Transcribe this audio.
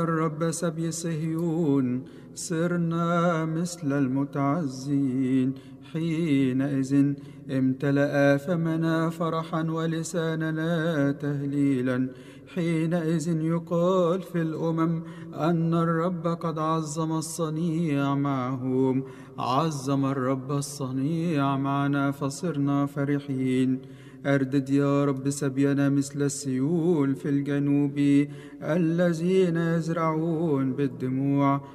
الرب سبي صهيون صرنا مثل المتعزين. حينئذ امتلأ فمنا فرحا ولساننا تهليلا. حينئذ يقال في الأمم أن الرب قد عظم الصنيع معهم. عظم الرب الصنيع معنا فصرنا فرحين. أردد يا رب سبينا مثل السيول في الجنوب، الذين يزرعون بالدموع